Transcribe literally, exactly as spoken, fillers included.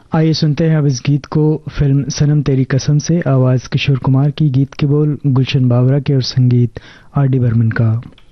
आइए सुनते हैं अब इस गीत को फिल्म सनम तेरी कसम से। आवाज किशोर कुमार की, गीत के बोल गुलशन बावरा के और संगीत आर डी बर्मन का।